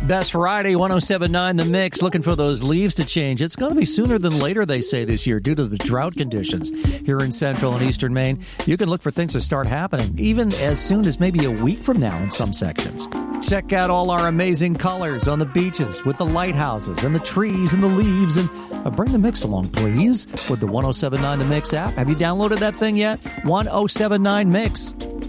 Best Friday, 107.9 The Mix. Looking for those leaves to change. It's going to be sooner than later, they say, this year due to the drought conditions here in central and eastern Maine. You can look for things to start happening even as soon as maybe a week from now in some sections. Check out all our amazing colors on the beaches with the lighthouses and the trees and the leaves. And bring the mix along, please, with the 107.9 The Mix app. Have you downloaded that thing yet? 107.9 Mix.